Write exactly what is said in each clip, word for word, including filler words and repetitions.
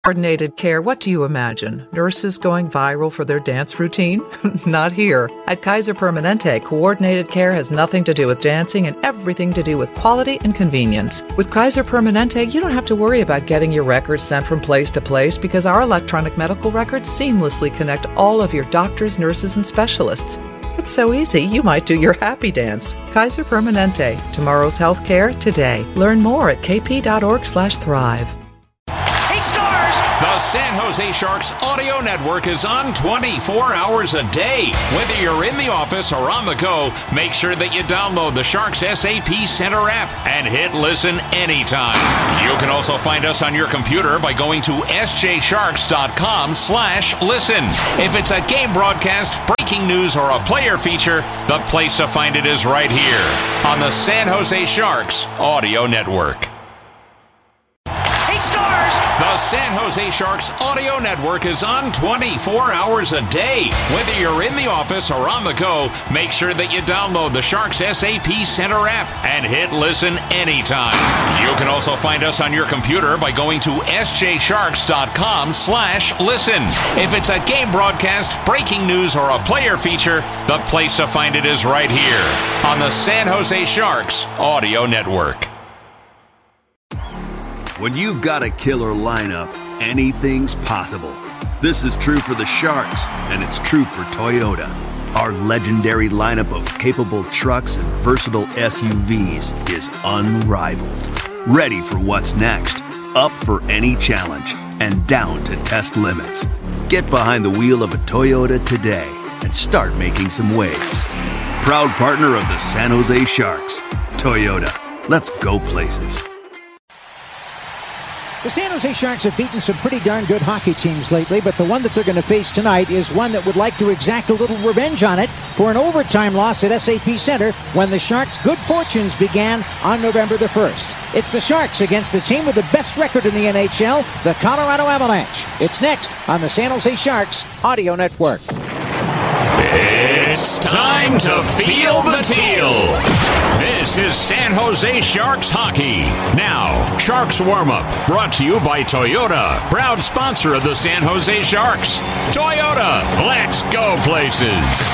Coordinated care, what do you imagine? Nurses going viral for their dance routine? Not here. At Kaiser Permanente, coordinated care has nothing to do with dancing and everything to do with quality and convenience. With Kaiser Permanente, you don't have to worry about getting your records sent from place to place because our electronic medical records seamlessly connect all of your doctors, nurses, and specialists. It's so easy, you might do your happy dance. Kaiser Permanente, tomorrow's healthcare today. Learn more at kp.org slash thrive. The San Jose Sharks Audio Network is on twenty-four hours a day. Whether you're in the office or on the go, make sure that you download the Sharks S A P Center app and hit listen anytime. You can also find us on your computer by going to sjsharks.com slash listen. If it's a game broadcast, breaking news, or a player feature, the place to find it is right here on the San Jose Sharks Audio Network. The San Jose Sharks Audio Network is on twenty-four hours a day. Whether you're in the office or on the go, make sure that you download the Sharks S A P Center app and hit listen anytime. You can also find us on your computer by going to sjsharks.com slash listen. If it's a game broadcast, breaking news, or a player feature, the place to find it is right here on the San Jose Sharks Audio Network. When you've got a killer lineup, anything's possible. This is true for the Sharks, and it's true for Toyota. Our legendary lineup of capable trucks and versatile S U Vs is unrivaled. Ready for what's next, up for any challenge, and down to test limits. Get behind the wheel of a Toyota today and start making some waves. Proud partner of the San Jose Sharks, Toyota. Let's go places. The San Jose Sharks have beaten some pretty darn good hockey teams lately, but the one that they're going to face tonight is one that would like to exact a little revenge on it for an overtime loss at S A P Center when the Sharks' good fortunes began on November the first. It's the Sharks against the team with the best record in the N H L, the Colorado Avalanche. It's next on the San Jose Sharks Audio Network. It's time to feel the teal. This is San Jose Sharks hockey. Now, Sharks warm-up, brought to you by Toyota, proud sponsor of the San Jose Sharks. Toyota, let's go places.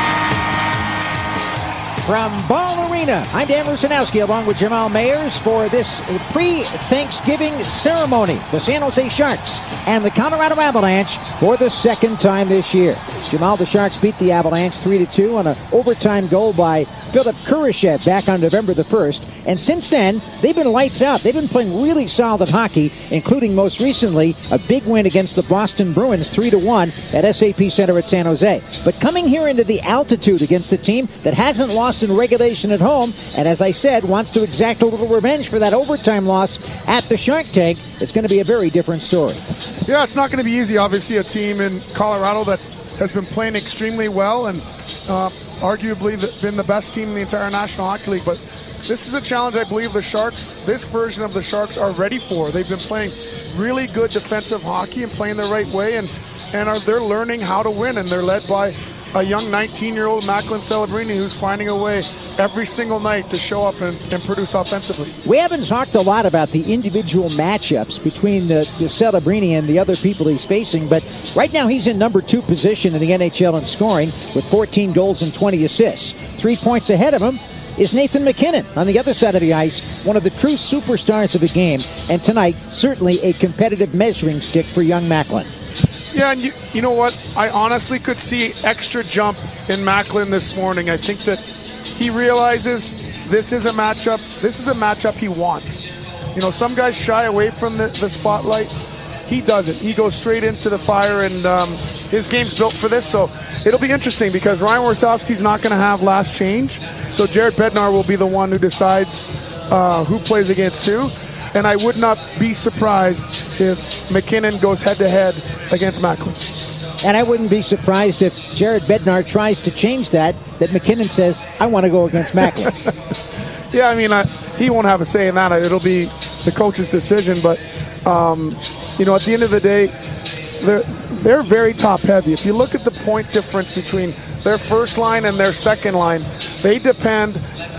From Ball Arena, I'm Dan Rusanowski along with Jamal Mayers for this pre-Thanksgiving ceremony. The San Jose Sharks and the Colorado Avalanche for the second time this year. Jamal, the Sharks beat the Avalanche three to two on an overtime goal by Philip Kurashev back on November the first. And since then, they've been lights out. They've been playing really solid hockey, including most recently a big win against the Boston Bruins three to one at S A P Center at San Jose. But coming here into the altitude against a team that hasn't lost in regulation at home, and as I said, wants to exact a little revenge for that overtime loss at the Shark Tank, it's going to be a very different story. Yeah, it's not going to be easy. Obviously, a team in Colorado that has been playing extremely well and uh, arguably been the best team in the entire National Hockey League. But this is a challenge I believe the Sharks, this version of the Sharks, are ready for. They've been playing really good defensive hockey and playing the right way, and, and are they're learning how to win, and they're led by a young nineteen-year-old Macklin Celebrini who's finding a way every single night to show up and, and produce offensively. We haven't talked a lot about the individual matchups between the, the Celebrini and the other people he's facing, but right now he's in number two position in the N H L in scoring with fourteen goals and twenty assists. Three points ahead of him is Nathan MacKinnon on the other side of the ice, one of the true superstars of the game, and tonight certainly a competitive measuring stick for young Macklin. Yeah, and you, you know what? I honestly could see extra jump in Macklin this morning. I think that he realizes this is a matchup. This is a matchup he wants. You know, some guys shy away from the, the spotlight. He doesn't. He goes straight into the fire, and um, his game's built for this. So it'll be interesting because Ryan Warsofsky's not going to have last change. So Jared Bednar will be the one who decides uh, who plays against who. And I would not be surprised if MacKinnon goes head-to-head against Macklin. And I wouldn't be surprised if Jared Bednar tries to change that, that MacKinnon says, I want to go against Macklin. Yeah, I mean, I, he won't have a say in that. It'll be the coach's decision. But, um, you know, at the end of the day, they're, they're very top-heavy. If you look at the point difference between their first line and their second line, they depend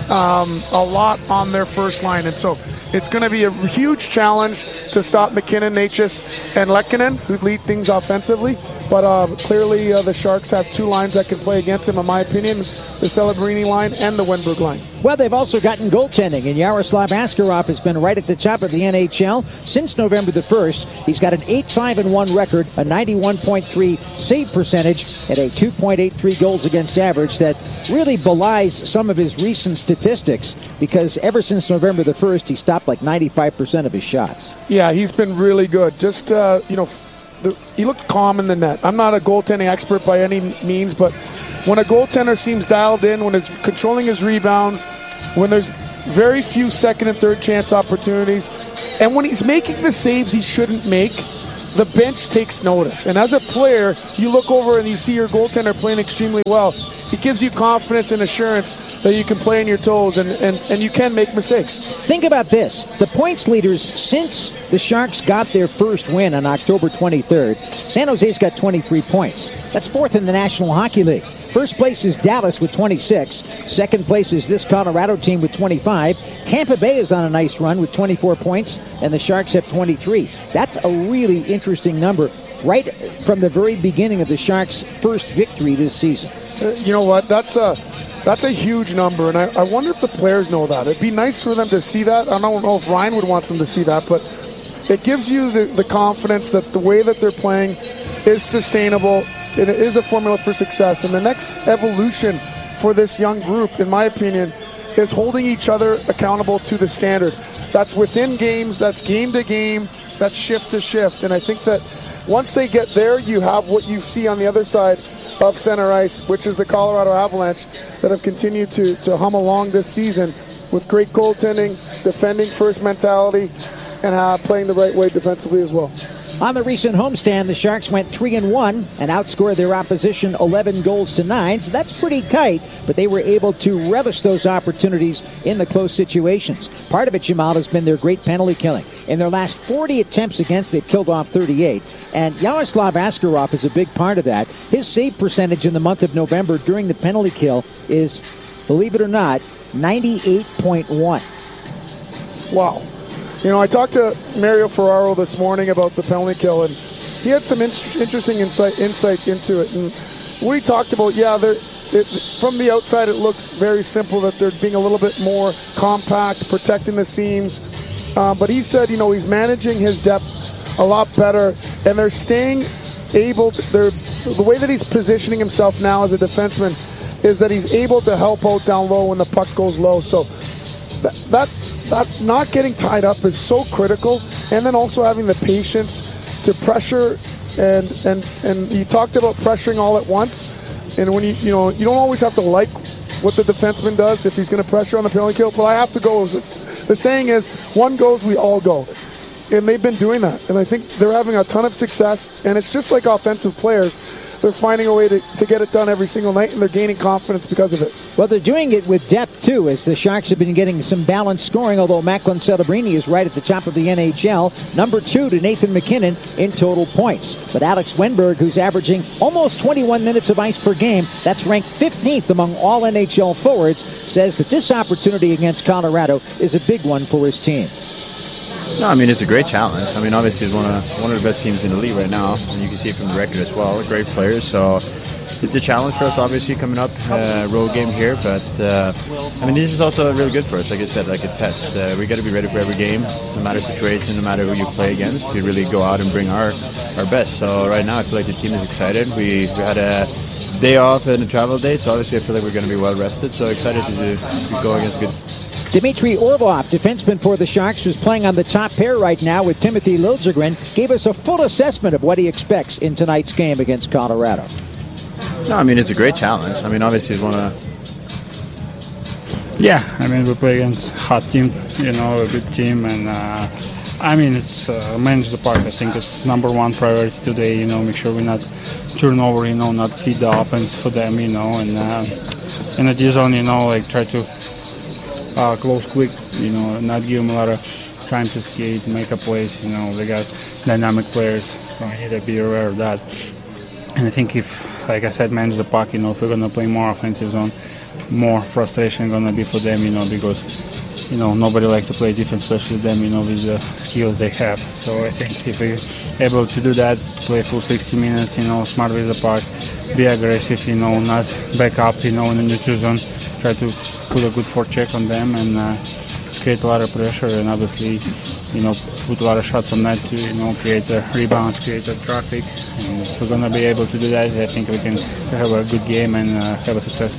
um, a lot on their first line. And so it's going to be a huge challenge to stop McKinnon, Necas, and Lehkonen, who lead things offensively. But uh, clearly uh, the Sharks have two lines that can play against him, in my opinion, the Celebrini line and the Wenberg line. Well, they've also gotten goaltending, and Yaroslav Askarov has been right at the top of the N H L since November the first. He's got an eight five one record, a ninety-one point three save percentage, and a two point eight three goals against average that really belies some of his recent statistics, because ever since November the first, he stopped like ninety-five percent of his shots. Yeah, he's been really good. Just, uh, you know, the, he looked calm in the net. I'm not a goaltending expert by any means, but when a goaltender seems dialed in, when he's controlling his rebounds, when there's very few second and third chance opportunities, and when he's making the saves he shouldn't make, the bench takes notice. And as a player, you look over and you see your goaltender playing extremely well. It gives you confidence and assurance that you can play on your toes and, and, and you can make mistakes. Think about this. The points leaders since the Sharks got their first win on October twenty-third, San Jose's got twenty-three points. That's fourth in the National Hockey League. First place is Dallas with twenty-six. Second place is this Colorado team with twenty-five. Tampa Bay is on a nice run with twenty-four points, and the Sharks have twenty-three. That's a really interesting number right from the very beginning of the Sharks' first victory this season. Uh, you know what? That's a that's a huge number, and I, I wonder if the players know that. It'd be nice for them to see that. I don't know if Ryan would want them to see that, but it gives you the, the confidence that the way that they're playing is sustainable. It is a formula for success, and the next evolution for this young group, in my opinion, is holding each other accountable to the standard. That's within games, that's game to game, that's shift to shift, and I think that once they get there, you have what you see on the other side of center ice, which is the Colorado Avalanche that have continued to, to hum along this season with great goaltending, defending first mentality, and uh, playing the right way defensively as well. On the recent homestand, the Sharks went three and one and outscored their opposition eleven goals to nine, so that's pretty tight, but they were able to relish those opportunities in the close situations. Part of it, Jamal, has been their great penalty killing. In their last forty attempts against, they've killed off thirty-eight, and Yaroslav Askarov is a big part of that. His save percentage in the month of November during the penalty kill is, believe it or not, ninety-eight point one. Wow. You know, I talked to Mario Ferraro this morning about the penalty kill, and he had some in- interesting insight insight into it. And what he talked about, yeah, it, from the outside it looks very simple that they're being a little bit more compact, protecting the seams. Uh, but he said, you know, he's managing his depth a lot better, and they're staying able to, they're, the way that he's positioning himself now as a defenseman is that he's able to help out down low when the puck goes low. So that, that That not getting tied up is so critical, and then also having the patience to pressure, and and and you talked about pressuring all at once, and when you you know you don't always have to like what the defenseman does if he's going to pressure on the penalty kill, but I have to go. The saying is, one goes, we all go, and they've been doing that, and I think they're having a ton of success, and it's just like offensive players. They're finding a way to, to get it done every single night, and they're gaining confidence because of it. Well, they're doing it with depth, too, as the Sharks have been getting some balanced scoring, although Macklin Celebrini is right at the top of the N H L, number two to Nathan McKinnon in total points. But Alex Wenberg, who's averaging almost twenty-one minutes of ice per game, that's ranked fifteenth among all N H L forwards, says that this opportunity against Colorado is a big one for his team. No, I mean, it's a great challenge. I mean, obviously, it's one of one of the best teams in the league right now, and you can see it from the record as well. Great players, so it's a challenge for us, obviously, coming up, uh, road game here. But, uh, I mean, this is also really good for us, like I said, like a test. Uh, we got to be ready for every game, no matter situation, no matter who you play against, to really go out and bring our, our best. So right now, I feel like the team is excited. We, we had a day off and a travel day, so obviously I feel like we're going to be well rested. So excited to, do, to go against good. Dmitry Orlov, defenseman for the Sharks, who's playing on the top pair right now with Timothy Liljegren, gave us a full assessment of what he expects in tonight's game against Colorado. No, I mean, it's a great challenge. I mean, obviously, it's one of... Yeah, I mean, we play against a hot team, you know, a good team, and uh, I mean, it's uh, manage the park. I think it's number one priority today, you know, make sure we not turn over, you know, not feed the offense for them, you know, and uh, in the D zone, you know, like try to Uh, close quick, you know, not give them a lot of time to skate, make a place, you know, they got dynamic players, so I need to be aware of that. And I think if, like I said, manage the puck, you know, if we're going to play more offensive zone, more frustration going to be for them, you know, because, you know, nobody like to play defense, especially them, you know, with the skill they have. So I think if we're able to do that, play full sixty minutes, you know, smart with the puck, be aggressive, you know, not back up, you know, in the neutral zone, try to put a good forecheck on them and uh, create a lot of pressure and obviously, you know, put a lot of shots on net to, you know, create a rebounds, create a traffic. And if we're going to be able to do that, I think we can have a good game and uh, have a success.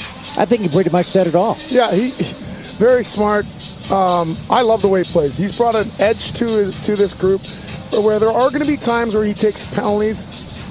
I think he pretty much said it all. Yeah, he very smart. Um, I love the way he plays. He's brought an edge to his, to this group where there are going to be times where he takes penalties,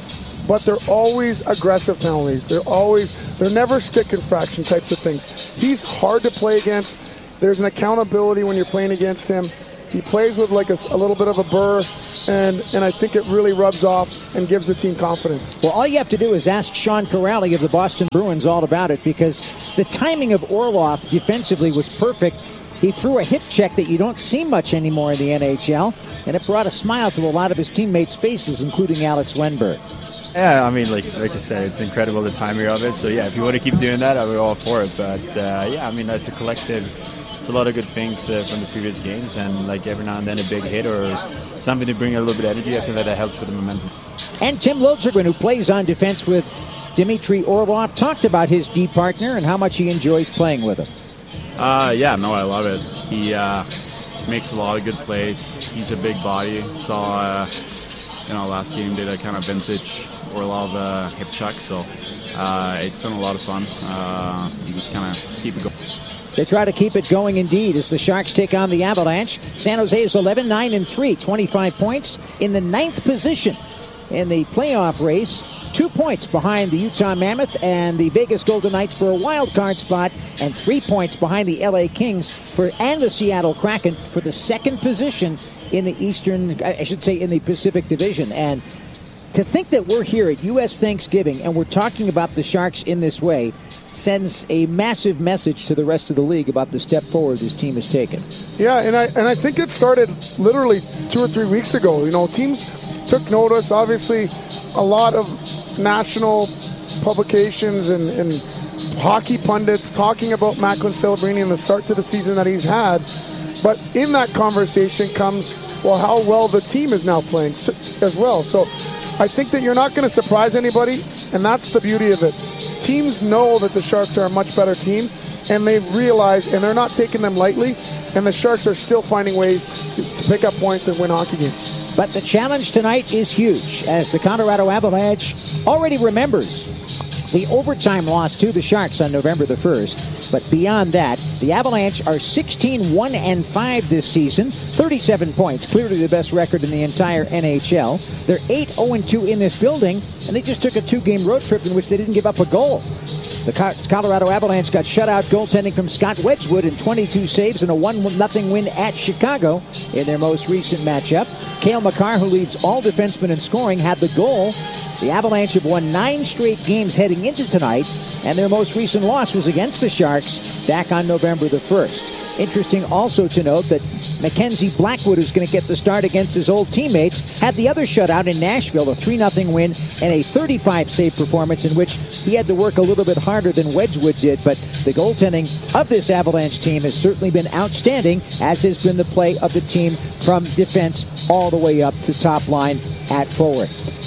but they're always aggressive penalties. They're always, they're never stick infraction types of things. He's hard to play against. There's an accountability when you're playing against him. He plays with like a, a little bit of a burr, and, and I think it really rubs off and gives the team confidence. Well, all you have to do is ask Sean Kuraly of the Boston Bruins all about it, because the timing of Orlov defensively was perfect. He threw a hip check that you don't see much anymore in the N H L, and it brought a smile to a lot of his teammates' faces, including Alex Wenberg. Yeah, I mean, like like I said, it's incredible the timing of it. So, yeah, if you want to keep doing that, I'll be all for it. But, uh, yeah, I mean, as a collective, it's a lot of good things uh, from the previous games. And, like, every now and then a big hit or something to bring a little bit of energy, I think that, that helps with the momentum. And Tim Liljegren, who plays on defense with Dmitry Orlov, talked about his D partner and how much he enjoys playing with him. Uh, yeah, no, I love it. He uh, makes a lot of good plays. He's a big body. Saw, uh, you know, last game did a kind of vintage Orlov uh, hip check, so uh, it's been a lot of fun. Uh, you just kind of keep it going. They try to keep it going indeed as the Sharks take on the Avalanche. San Jose is eleven nine and three, twenty-five points in the ninth position in the playoff race. Two points behind the Utah Mammoth and the Vegas Golden Knights for a wild card spot, and three points behind the L A Kings for and the Seattle Kraken for the second position in the Eastern, I should say, in the Pacific Division. And to think that we're here at U S Thanksgiving and we're talking about the Sharks in this way sends a massive message to the rest of the league about the step forward this team has taken. Yeah, and I and I think it started literally two or three weeks ago. You know, teams took notice. Obviously, a lot of national publications and, and hockey pundits talking about Macklin Celebrini and the start to the season that he's had. But in that conversation comes, well, how well the team is now playing as well. So I think that you're not going to surprise anybody, and that's the beauty of it. Teams know that the Sharks are a much better team, and they realize, and they're not taking them lightly, and the Sharks are still finding ways to, to pick up points and win hockey games. But the challenge tonight is huge, as the Colorado Avalanche already remembers the overtime loss to the Sharks on November the first. But beyond that, the Avalanche are sixteen one and five this season, thirty-seven points, clearly the best record in the entire N H L. They're eight oh and two in this building, and they just took a two-game road trip in which they didn't give up a goal. The Colorado Avalanche got shutout goaltending from Scott Wedgwood in twenty-two saves and a one nothing win at Chicago in their most recent matchup. Cale Makar, who leads all defensemen in scoring, had the goal. The Avalanche have won nine straight games heading into tonight, and their most recent loss was against the Sharks back on November the first. Interesting also to note that Mackenzie Blackwood, who's going to get the start against his old teammates, had the other shutout in Nashville, a three nothing win and a thirty-five save performance in which he had to work a little bit harder than Wedgwood did. But the goaltending of this Avalanche team has certainly been outstanding, as has been the play of the team from defense all the way up to top line at forward.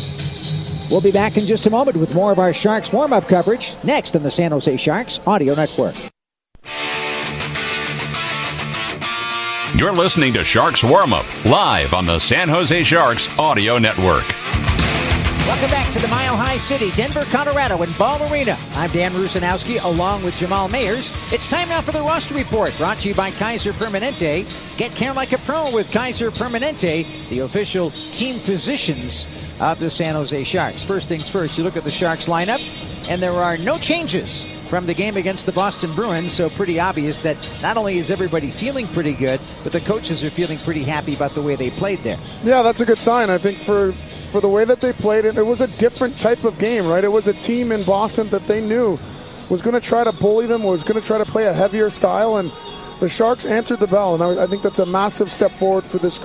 We'll be back in just a moment with more of our Sharks warm-up coverage next on the San Jose Sharks Audio Network. You're listening to Sharks Warm-Up, live on the San Jose Sharks Audio Network. Welcome back to the Mile High City, Denver, Colorado, in Ball Arena. I'm Dan Rusanowski, along with Jamal Mayers. It's time now for the roster report, brought to you by Kaiser Permanente. Get care like a pro with Kaiser Permanente, the official team physicians of the San Jose Sharks. First things first, you look at the Sharks lineup, and there are no changes from the game against the Boston Bruins, so pretty obvious that not only is everybody feeling pretty good, but the coaches are feeling pretty happy about the way they played there. Yeah, that's a good sign. I think for for the way that they played it, it was a different type of game, right? It was a team in Boston that they knew was going to try to bully them, was going to try to play a heavier style, and the Sharks answered the bell, and I, I think that's a massive step forward for this group.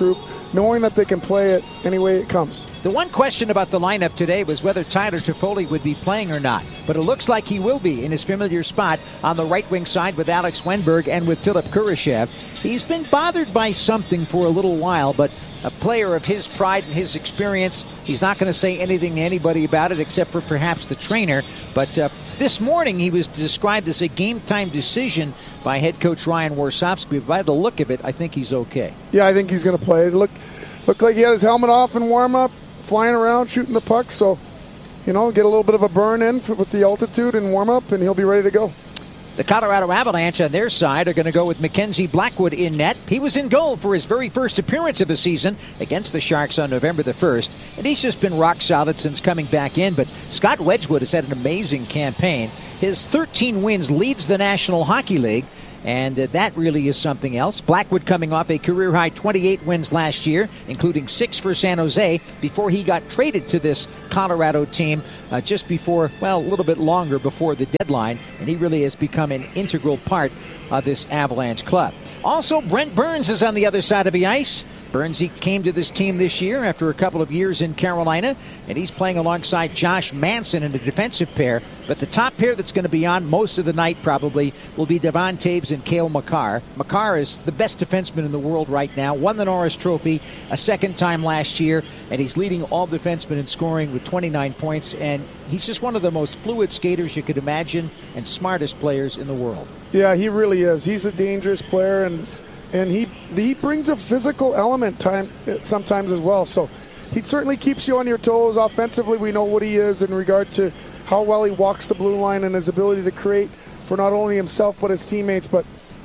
knowing that they can play it any way it comes. The one question about the lineup today was whether Tyler Toffoli would be playing or not. But it looks like he will be in his familiar spot on the right wing side with Alex Wenberg and with Philip Kurashev. He's been bothered by something for a little while, but a player of his pride and his experience, he's not going to say anything to anybody about it except for perhaps the trainer. But uh, this morning he was described as a game-time decision by head coach Ryan Warsofsky. By the look of it, I think he's okay. Yeah, I think he's going to play. It looked, looked like he had his helmet off in warm-up, flying around, shooting the puck. So, you know, get a little bit of a burn in for, with the altitude and warm-up, and he'll be ready to go. The Colorado Avalanche on their side are going to go with Mackenzie Blackwood in net. He was in goal for his very first appearance of the season against the Sharks on November the first, and he's just been rock solid since coming back in. But Scott Wedgwood has had an amazing campaign. His thirteen wins leads the National Hockey League, and uh, that really is something else. Blackwood coming off a career-high twenty-eight wins last year, including six for San Jose, before he got traded to this Colorado team uh, just before, well, a little bit longer before the deadline, and he really has become an integral part of this Avalanche club. Also, Brent Burns is on the other side of the ice. Burns, he came to this team this year after a couple of years in Carolina, and he's playing alongside Josh Manson in a defensive pair. But the top pair that's going to be on most of the night probably will be Devon Toews and Cale Makar. Makar is the best defenseman in the world right now, won the Norris Trophy a second time last year, and he's leading all defensemen in scoring with twenty-nine points, and he's just one of the most fluid skaters you could imagine and smartest players in the world. Yeah, he really is. He's a dangerous player, and and he he brings a physical element time sometimes as well. So he certainly keeps you on your toes. Offensively, we know what he is in regard to how well he walks the blue line and his ability to create for not only himself but his teammates. But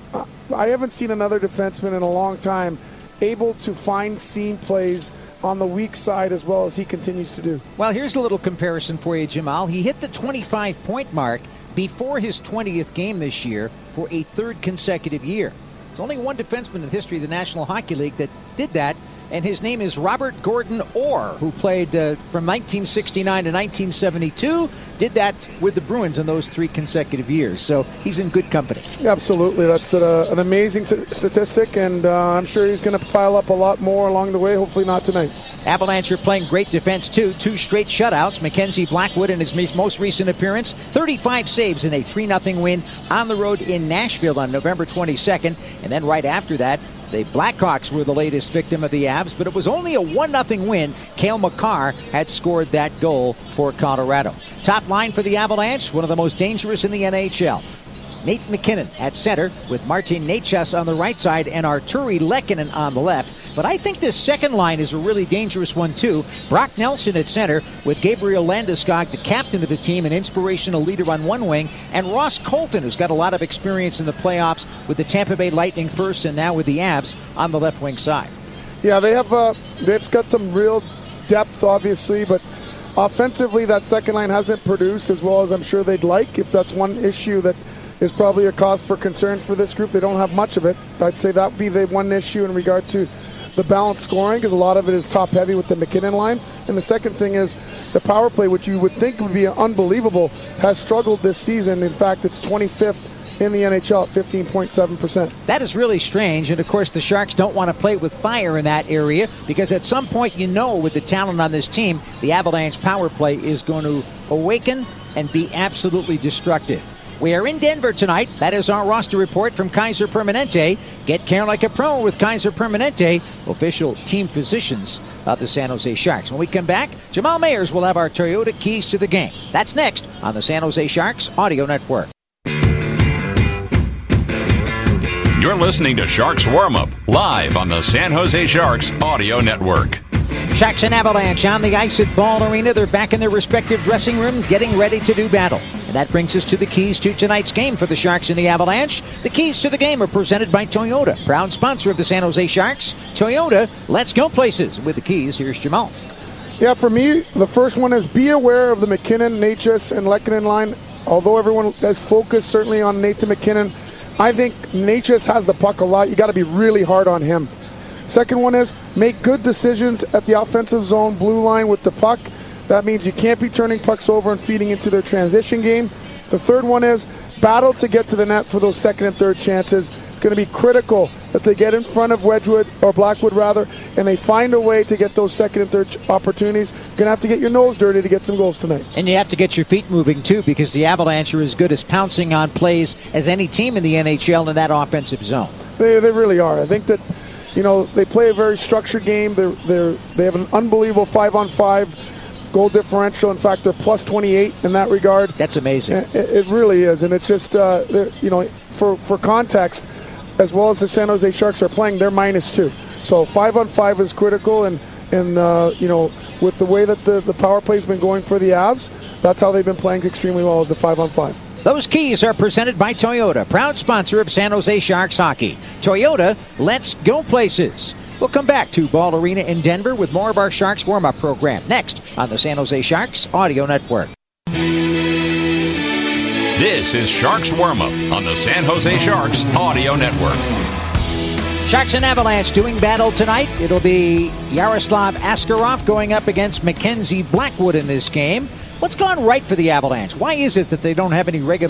I haven't seen another defenseman in a long time able to find seam plays on the weak side as well as he continues to do. Well, here's a little comparison for you, Jamal. He hit the twenty-five point mark before his twentieth game this year for a third consecutive year. There's only one defenseman in the history of the National Hockey League that did that, and his name is Robert Gordon Orr, who played uh, from nineteen sixty-nine to nineteen seventy-two, did that with the Bruins in those three consecutive years. So he's in good company. Absolutely. That's a, an amazing t- statistic, and uh, I'm sure he's going to pile up a lot more along the way, hopefully not tonight. Avalanche are playing great defense, too. Two straight shutouts. Mackenzie Blackwood in his most recent appearance, thirty-five saves in a three nothing win on the road in Nashville on November twenty-second. And then right after that, the Blackhawks were the latest victim of the Avs, but it was only a one nothing win. Cale Makar had scored that goal for Colorado. Top line for the Avalanche, one of the most dangerous in the N H L. Nate McKinnon at center with Martin Necas on the right side and Arturi Lehkonen on the left. But I think this second line is a really dangerous one, too. Brock Nelson at center with Gabriel Landeskog, the captain of the team, an inspirational leader on one wing, and Ross Colton, who's got a lot of experience in the playoffs with the Tampa Bay Lightning first and now with the Avs on the left wing side. Yeah, they have uh, they've got some real depth, obviously, but offensively that second line hasn't produced as well as I'm sure they'd like. If that's one issue that is probably a cause for concern for this group, they don't have much of it. I'd say that would be the one issue in regard to the balanced scoring, because a lot of it is top heavy with the McKinnon line. And the second thing is the power play, which you would think would be unbelievable, has struggled this season. In fact, it's twenty-fifth in the N H L at fifteen point seven percent. That is really strange, and of course the Sharks don't want to play with fire in that area, because at some point, you know, with the talent on this team, the Avalanche power play is going to awaken and be absolutely destructive. We are in Denver tonight. That is our roster report from Kaiser Permanente. Get care like a pro with Kaiser Permanente, official team physicians of the San Jose Sharks. When we come back, Jamal Mayers will have our Toyota keys to the game. That's next on the San Jose Sharks Audio Network. You're listening to Sharks Warm Up, live on the San Jose Sharks Audio Network. Sharks and Avalanche on the ice at Ball Arena. They're back in their respective dressing rooms getting ready to do battle. And that brings us to the keys to tonight's game for the Sharks and the Avalanche. The keys to the game are presented by Toyota, proud sponsor of the San Jose Sharks. Toyota, let's go places. With the keys, here's Jamal. Yeah, for me, the first one is be aware of the McKinnon, Necas, and Lehkonen line. Although everyone has focused certainly on Nathan McKinnon, I think Necas has the puck a lot. You got to be really hard on him. Second one is make good decisions at the offensive zone blue line with the puck. That means you can't be turning pucks over and feeding into their transition game. The third one is battle to get to the net for those second and third chances. It's going to be critical that they get in front of Wedgwood, or Blackwood rather, and they find a way to get those second and third opportunities. You're going to have to get your nose dirty to get some goals tonight. And you have to get your feet moving, too, because the Avalanche are as good as pouncing on plays as any team in the N H L in that offensive zone. They, they really are. I think that, you know, they play a very structured game. They're, they're, they have an unbelievable five-on-five goal differential. In fact, they're plus twenty-eight in that regard. That's amazing. It, it really is. And it's just, uh, you know, for, for context, as well as the San Jose Sharks are playing, they're minus two. So five on five is critical, and, and uh, you know, with the way that the, the power play has been going for the Avs, that's how they've been playing extremely well, with the five on five. Those keys are presented by Toyota, proud sponsor of San Jose Sharks hockey. Toyota, let's go places. We'll come back to Ball Arena in Denver with more of our Sharks warm-up program next on the San Jose Sharks Audio Network. This is Sharks Warm-Up on the San Jose Sharks Audio Network. Sharks and Avalanche doing battle tonight. It'll be Yaroslav Askarov going up against Mackenzie Blackwood in this game. What's gone right for the Avalanche? Why is it that they don't have any regular